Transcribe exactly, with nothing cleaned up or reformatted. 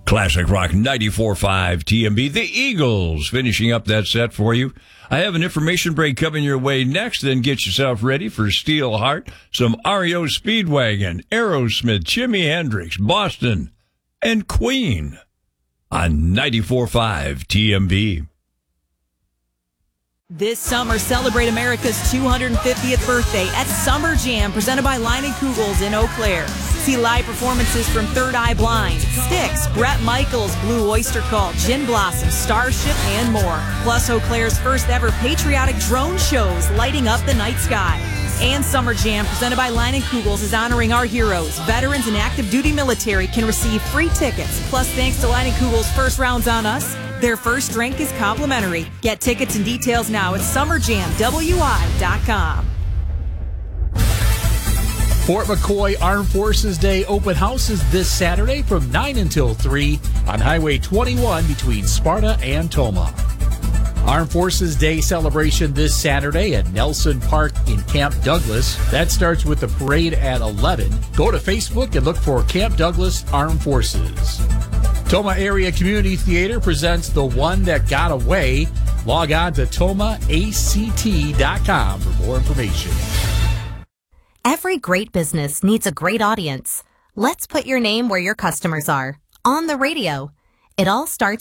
Classic Rock ninety-four point five T M B. The Eagles finishing up that set for you. I have an information break coming your way next. Then get yourself ready for Steel Heart, some R E O Speedwagon, Aerosmith, Jimi Hendrix, Boston, and Queen on ninety-four point five T M B. This summer, celebrate America's two hundred fiftieth birthday at Summer Jam, presented by Line and Kugels in Eau Claire. See live performances from Third Eye Blind, Styx, Bret Michaels, Blue Oyster Cult, Gin Blossom, Starship, and more. Plus, Eau Claire's first ever patriotic drone shows lighting up the night sky. And Summer Jam, presented by Line and Kugels, is honoring our heroes. Veterans and active duty military can receive free tickets. Plus, thanks to Line and Kugels' first rounds on us, their first drink is complimentary. Get tickets and details now at summer jam w i dot com. Fort McCoy Armed Forces Day open house is this Saturday from nine until three on Highway twenty-one between Sparta and Tomah. Armed Forces Day celebration this Saturday at Nelson Park in Camp Douglas. That starts with the parade at eleven. Go to Facebook and look for Camp Douglas Armed Forces. Tomah Area Community Theater presents The One That Got Away. Log on to tomah a c t dot com for more information. Every great business needs a great audience. Let's put your name where your customers are. On the radio. It all starts